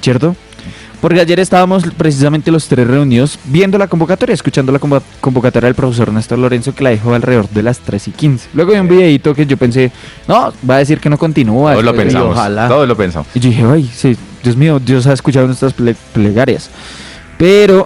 ¿cierto? Porque ayer estábamos precisamente los tres reunidos viendo la convocatoria, escuchando la convocatoria del profesor Néstor Lorenzo, que la dejó alrededor de las 3:15. Luego vi un videito que yo pensé, no, va a decir que no continúa. Todos lo pensamos, ojalá. Todos lo pensamos. Y yo dije, ay, sí, Dios mío, Dios ha escuchado nuestras plegarias. Pero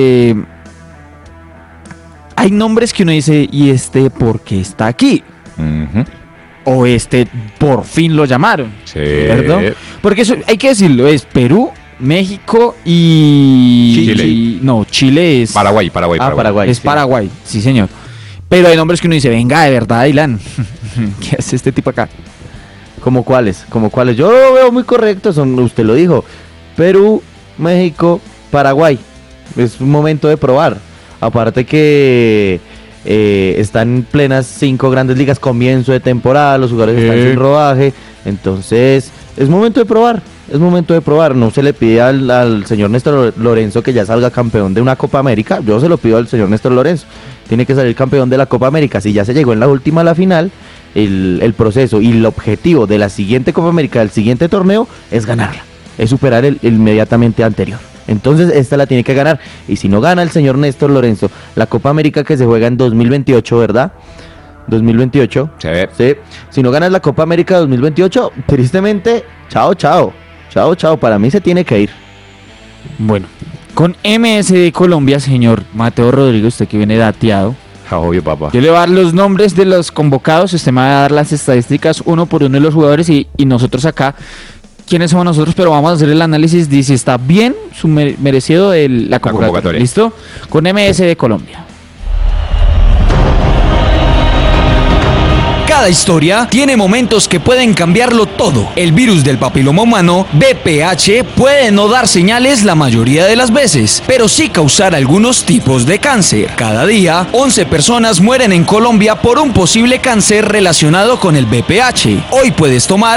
hay nombres que uno dice, ¿y este por qué está aquí? Uh-huh. O este por fin lo llamaron. Sí. ¿Verdad? Porque eso hay que decirlo, es Perú, México y... Chile. No, Chile es... Paraguay. Paraguay. Es sí. Paraguay, sí señor. Pero hay nombres que uno dice, venga, de verdad, Dylan, ¿qué hace este tipo acá? ¿Cómo cuáles? Yo lo veo muy correcto, usted lo dijo. Perú, México, Paraguay. Es un momento de probar. Aparte que están en plenas 5 grandes ligas, comienzo de temporada, los jugadores están sin rodaje. Entonces, es momento de probar. No se le pide al señor Néstor Lorenzo que ya salga campeón de una Copa América. Yo se lo pido al señor Néstor Lorenzo. Tiene que salir campeón de la Copa América. Si ya se llegó en la última a la final, el proceso y el objetivo de la siguiente Copa América, del siguiente torneo, es ganarla. Es superar el inmediatamente anterior. Entonces esta la tiene que ganar. Y si no gana el señor Néstor Lorenzo la Copa América, que se juega en 2028, ¿verdad? 2028. Sí. Si no ganas la Copa América 2028, tristemente, chao. Para mí se tiene que ir. Bueno, con MS de Colombia, señor Mateo Rodríguez, usted que viene dateado. Obvio, papá. Yo le voy a dar los nombres de los convocados, usted me va a dar las estadísticas uno por uno de los jugadores y nosotros acá, ¿quiénes somos nosotros? Pero vamos a hacer el análisis de si está bien merecido la convocatoria. ¿Listo? Con MS de Colombia. Cada historia tiene momentos que pueden cambiarlo todo. El virus del papiloma humano, VPH, puede no dar señales la mayoría de las veces, pero sí causar algunos tipos de cáncer. Cada día, 11 personas mueren en Colombia por un posible cáncer relacionado con el VPH. Hoy puedes tomar